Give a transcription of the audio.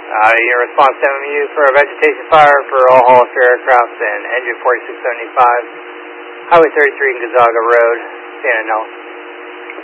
Your response to MMU for a vegetation fire for all Hollister aircraft and engine 4675, Highway 33 and Gonzaga Road, San Antonio.